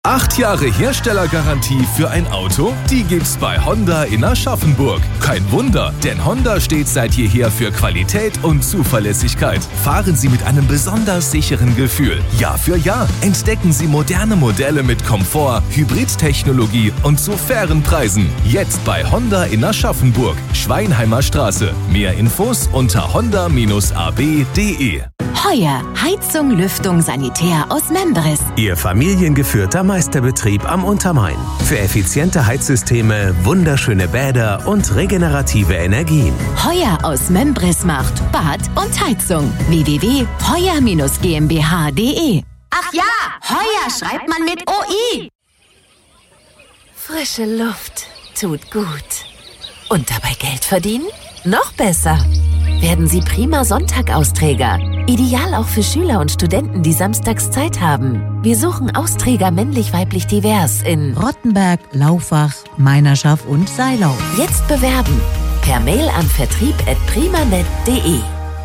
8 Jahre Herstellergarantie für ein Auto? Die gibt's bei Honda in Aschaffenburg. Kein Wunder, denn Honda steht seit jeher für Qualität und Zuverlässigkeit. Fahren Sie mit einem besonders sicheren Gefühl. Jahr für Jahr entdecken Sie moderne Modelle mit Komfort, Hybridtechnologie und zu fairen Preisen. Jetzt bei Honda in Aschaffenburg, Schweinheimer Straße. Mehr Infos unter honda-ab.de. Heuer, Heizung, Lüftung, Sanitär aus Membris. Ihr familiengeführter Meisterbetrieb am Untermain. Für effiziente Heizsysteme, wunderschöne Bäder und regenerative Energien. Heuer aus Membris macht Bad und Heizung. www.heuer-gmbh.de. Ach ja, Heuer schreibt man mit OI. Frische Luft tut gut. Und dabei Geld verdienen? Noch besser. Werden Sie prima Sonntag-Austräger. Ideal auch für Schüler und Studenten, die samstags Zeit haben. Wir suchen Austräger männlich-weiblich divers in Rottenberg, Laufach, Meinerschaft und Seilau. Jetzt bewerben. Per Mail an vertrieb@primanet.de.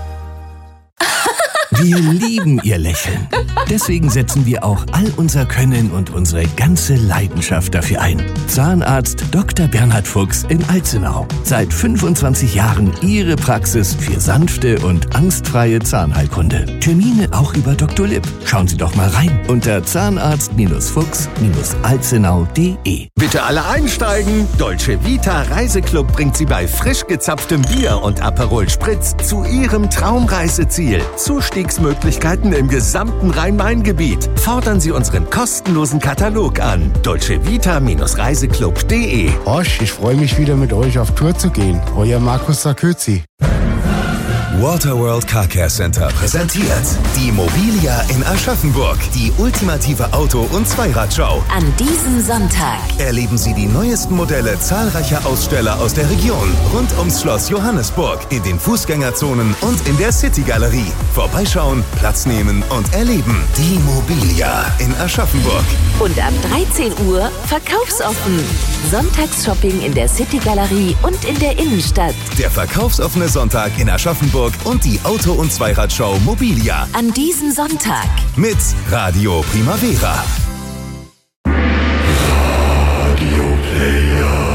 Wir lieben Ihr Lächeln. Deswegen setzen wir auch all unser Können und unsere ganze Leidenschaft dafür ein. Zahnarzt Dr. Bernhard Fuchs in Alzenau. Seit 25 Jahren Ihre Praxis für sanfte und angstfreie Zahnheilkunde. Termine auch über Dr. Lipp. Schauen Sie doch mal rein unter zahnarzt-fuchs-alzenau.de. Bitte alle einsteigen. Dolce Vita Reiseclub bringt Sie bei frisch gezapftem Bier und Aperol Spritz zu Ihrem Traumreiseziel. Zustiegsmöglichkeiten im gesamten Rhein-Main-Gebiet. Fordern Sie unseren kostenlosen Katalog an. dolceVita-reiseclub.de. Osch, ich freue mich wieder mit euch auf Tour zu gehen. Euer Markus Sarkozy. Waterworld Car Care Center präsentiert die Mobilia in Aschaffenburg, die ultimative Auto- und Zweiradshow. An diesem Sonntag Erleben Sie die neuesten Modelle zahlreicher Aussteller aus der Region rund ums Schloss Johannesburg, in den Fußgängerzonen und in der City-Galerie. Vorbeischauen, Platz nehmen und erleben. Die Mobilia in Aschaffenburg. und ab 13 Uhr verkaufsoffen. Sonntagsshopping in der City-Galerie und in der Innenstadt. Der verkaufsoffene Sonntag in Aschaffenburg und die Auto- und Zweiradshow Mobilia. An diesem Sonntag. Mit Radio Primavera. Radio Player.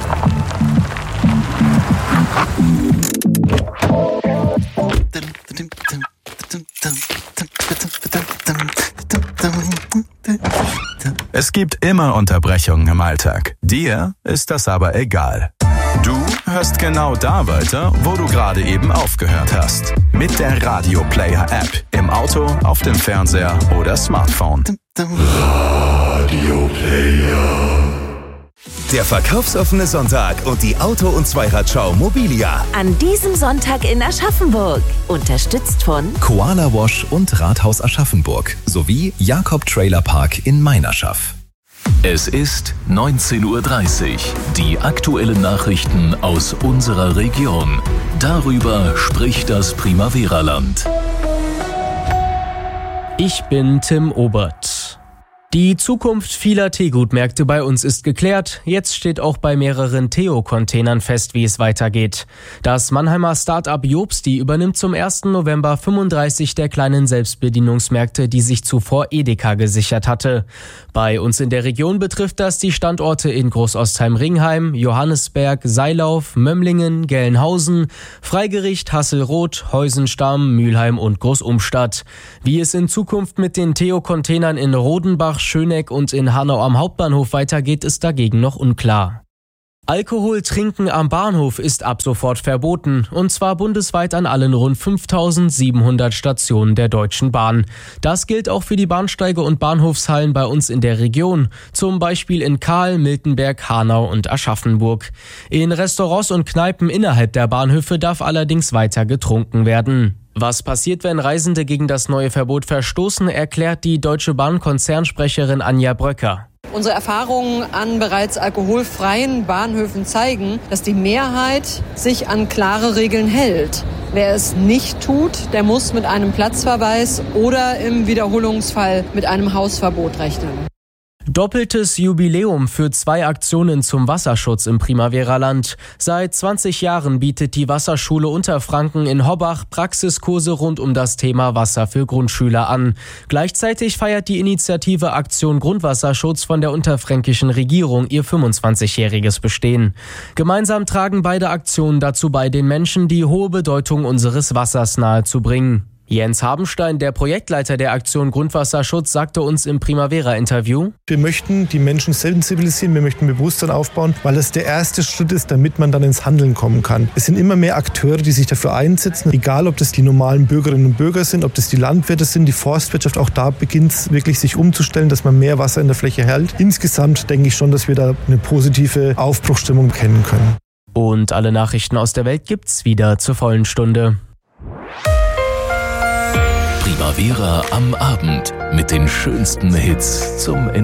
Es gibt immer Unterbrechungen im Alltag. Dir ist das aber egal. Du hörst genau da weiter, wo du gerade eben aufgehört hast. Mit der Radio Player App. Im Auto, auf dem Fernseher oder Smartphone. Radio Player. Der verkaufsoffene Sonntag und die Auto- und Zweiradshow Mobilia. An diesem Sonntag in Aschaffenburg. Unterstützt von Koala Wash und Rathaus Aschaffenburg sowie Jakob Trailer Park in Meinerschaft. Es ist 19:30 Uhr. Die aktuellen Nachrichten aus unserer Region. Darüber spricht das Primavera-Land. Ich bin Tim Obert. Die Zukunft vieler Teegutmärkte bei uns ist geklärt. Jetzt steht auch bei mehreren Theo-Containern fest, wie es weitergeht. Das Mannheimer Start-up Jobsti übernimmt zum 1. November 35 der kleinen Selbstbedienungsmärkte, die sich zuvor Edeka gesichert hatte. Bei uns in der Region betrifft das die Standorte in Großostheim-Ringheim, Johannesberg, Seilauf, Mömlingen, Gelnhausen, Freigericht, Hasselroth, Heusenstamm, Mülheim und Großumstadt. Wie es in Zukunft mit den Theo-Containern in Rodenbach, Schöneck und in Hanau am Hauptbahnhof weitergeht, ist dagegen noch unklar. Alkohol trinken am Bahnhof ist ab sofort verboten, und zwar bundesweit an allen rund 5.700 Stationen der Deutschen Bahn. Das gilt auch für die Bahnsteige und Bahnhofshallen bei uns in der Region, zum Beispiel in Kahl, Miltenberg, Hanau und Aschaffenburg. In Restaurants und Kneipen innerhalb der Bahnhöfe darf allerdings weiter getrunken werden. Was passiert, wenn Reisende gegen das neue Verbot verstoßen, erklärt die Deutsche Bahn-Konzernsprecherin Anja Bröcker. Unsere Erfahrungen an bereits alkoholfreien Bahnhöfen zeigen, dass die Mehrheit sich an klare Regeln hält. Wer es nicht tut, der muss mit einem Platzverweis oder im Wiederholungsfall mit einem Hausverbot rechnen. Doppeltes Jubiläum für 2 Aktionen zum Wasserschutz im Primavera-Land. Seit 20 Jahren bietet die Wasserschule Unterfranken in Hobbach Praxiskurse rund um das Thema Wasser für Grundschüler an. Gleichzeitig feiert die Initiative Aktion Grundwasserschutz von der unterfränkischen Regierung ihr 25-jähriges Bestehen. Gemeinsam tragen beide Aktionen dazu bei, den Menschen die hohe Bedeutung unseres Wassers nahezubringen. Jens Habenstein, der Projektleiter der Aktion Grundwasserschutz, sagte uns im Primavera-Interview: Wir möchten die Menschen sensibilisieren, wir möchten Bewusstsein aufbauen, weil es der erste Schritt ist, damit man dann ins Handeln kommen kann. Es sind immer mehr Akteure, die sich dafür einsetzen, egal ob das die normalen Bürgerinnen und Bürger sind, ob das die Landwirte sind, die Forstwirtschaft, auch da beginnt es wirklich sich umzustellen, dass man mehr Wasser in der Fläche hält. Insgesamt denke ich schon, dass wir da eine positive Aufbruchsstimmung kennen können. Und alle Nachrichten aus der Welt gibt's wieder zur vollen Stunde. Primavera am Abend mit den schönsten Hits zum Ende.